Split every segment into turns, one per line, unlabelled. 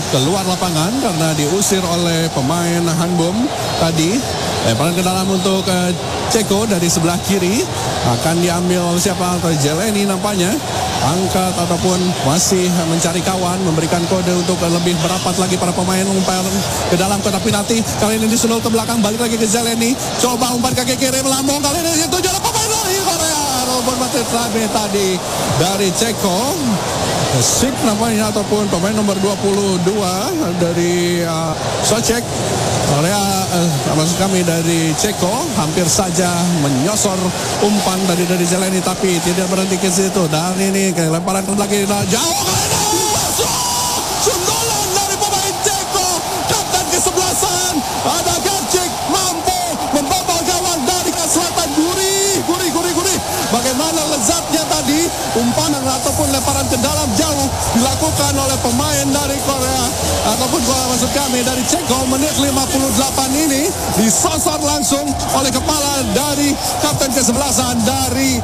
keluar lapangan karena diusir oleh pemain Hanbom tadi. Lemparan ke dalam untuk Ceko dari sebelah kiri. Akan diambil oleh siapa? Jeleni nampaknya. Angkat ataupun masih mencari kawan. Memberikan kode untuk lebih berapat lagi para pemain. Umpan ke dalam kotak penalti. Kali ini disunul ke belakang. Balik lagi ke Jeleni. Coba umpan kaki kiri melambung. Kali ini yang tujuh adalah pemain dari Korea. Robert Materabe tadi dari Ceko. Sik namanya ataupun pemain nomor 22 dari Socek. Korea maksud kami dari Ceko hampir saja menyosor umpan dari Jeleni tapi tidak berhenti ke situ. Dan ini lemparan lagi jauh masuk sundulan dari pemain Ceko, kapten kesebelasan ada Gacik mampu membobol gawang dari Selatan. Gurih. Bagaimana lezatnya tadi umpan ataupun lemparan ke dalam jauh dilakukan oleh pemain dari Korea ataupun maksud kami dari Ceko. Menit 58 ini disosor langsung oleh kepala dari kapten kesebelasan dari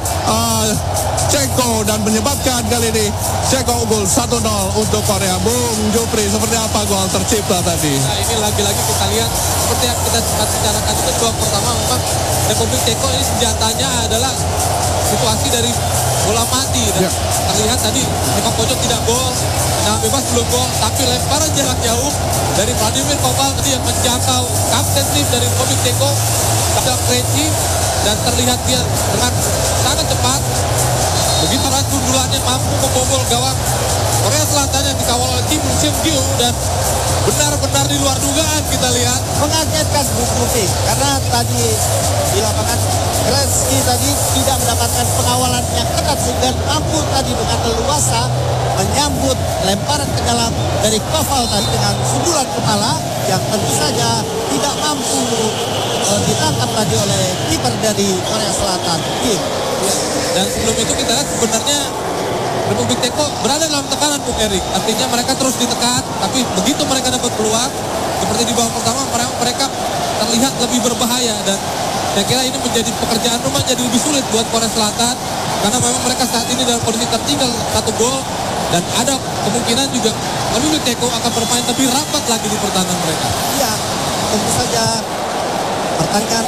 Ceko dan menyebabkan kali ini Ceko unggul 1-0 untuk Korea. Bung Jupri, seperti apa gol tercipta tadi?
Nah, ini lagi-lagi kita lihat seperti yang kita sempat bicarakan itu babak pertama, memang Republik Ceko ini senjatanya adalah situasi dari bola mati dan terlihat tadi sepak pojok tidak gol, tendangan bebas belum gol, tapi lemparan jarak jauh dari Vladimir Koval tadi yang menjangkau kapten tim dari Republik Ceko pada Kreci dan terlihat dia dengan sangat cepat. Begitu sundulannya mampu membobol gawang Korea Selatan yang dikawal oleh tim Kim Gyu dan benar-benar di luar dugaan kita lihat.
Mengagetkan Bung Mufi karena tadi di lapangan Kreci tadi tidak mendapatkan pengawalan yang ketat sehingga mampu tadi dengan leluasa menyambut lemparan ke dalam dari Koval tadi dengan sundulan kepala yang tentu saja tidak mampu ditangkap tadi oleh kiper dari Korea Selatan.
Dan sebelum itu kita lihat sebenarnya Republik Ceko berada dalam tekanan Bung Erik. Artinya mereka terus ditekan, tapi begitu mereka dapat peluang seperti di babak pertama mereka terlihat lebih berbahaya dan saya kira ini menjadi pekerjaan rumah jadi lebih sulit buat Korea Selatan karena memang mereka saat ini dalam kondisi tertinggal 1 gol dan ada kemungkinan juga Republik Ceko akan bermain lebih rapat lagi di pertahanan mereka.
Ya, tentu saja pertandingan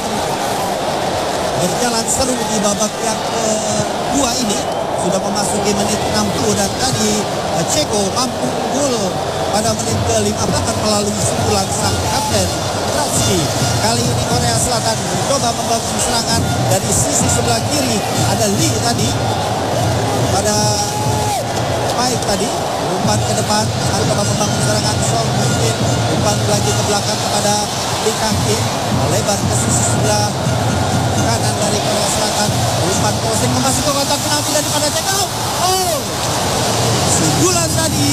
berjalan seru di babak yang kedua ini sudah memasuki menit 60 dan tadi Ceko mampu unggul pada menit ke-58 melalui sundulan sang kapten Kreci. Kali ini Korea Selatan mencoba membangun serangan dari sisi sebelah kiri. Ada Lee tadi pada baik tadi umpan ke depan mencoba membangun serangan. Sol mungkin umpan lagi ke belakang kepada Lee Kang-in, lebar ke sisi sebelah kanan dari Korea Selatan. Umpan crossing memasuki kotak penalti daripada Ceko. Oh, sundulan tadi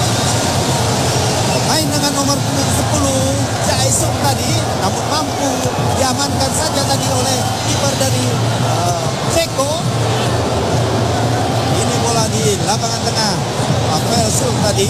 pemain dengan nomor punggung 10 Jae-sung tadi, namun mampu diamankan saja tadi oleh kiper dari Ceko. Ini bola di lapangan tengah Rafael Sung tadi.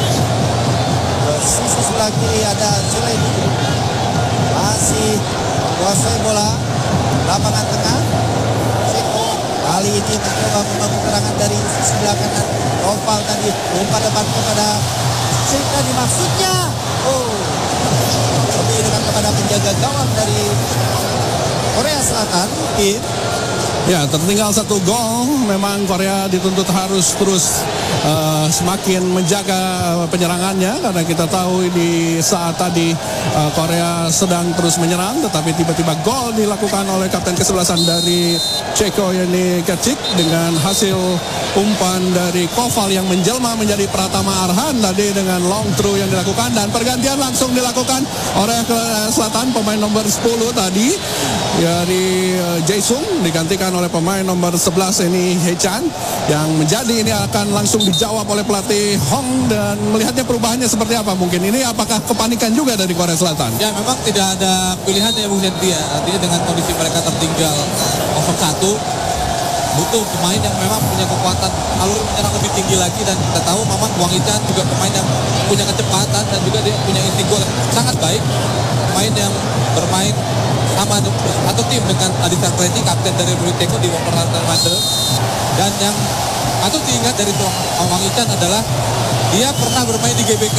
Sisi sebelah kiri ada Jeleni masih menguasai bola lapangan tengah. Ceko kali ini mencoba membangun serangan dari sisi sebelah kanan. Koval tadi umpan depan kepada Sing tadi maksudnya. Oh, lebih dengan kepada penjaga gawang dari Korea Selatan.
Ya, tertinggal 1 gol. Memang Korea dituntut harus terus semakin menjaga penyerangannya karena kita tahu ini saat tadi Korea sedang terus menyerang, tetapi tiba-tiba gol dilakukan oleh kapten kesebelasan dari Ceko yakni Gacik dengan hasil umpan dari Koval yang menjelma menjadi Pratama Arhan tadi dengan long throw yang dilakukan dan pergantian langsung dilakukan oleh Korea Selatan. Pemain nomor 10 tadi dari Jae-sung digantikan oleh pemain nomor 11 ini Hechan yang menjadi ini akan langsung dijawab oleh pelatih Hong. Dan melihatnya perubahannya seperti apa mungkin ini, apakah kepanikan juga dari Korea Selatan?
Ya, memang tidak ada pilihan ya Bung Zentia. Artinya dengan kondisi mereka tertinggal 0-1 butuh pemain yang memang punya kekuatan alur menyerang lebih tinggi lagi dan kita tahu memang Wang Hichan juga pemain yang punya kecepatan dan juga dia punya inti gol sangat baik. Pemain yang bermain sama atau tim dengan Aditya Kreci, kapten dari Republik Ceko di Wolverhampton Wanderers. Dan yang patut diingat dari Wang Hichan adalah dia pernah bermain di GBK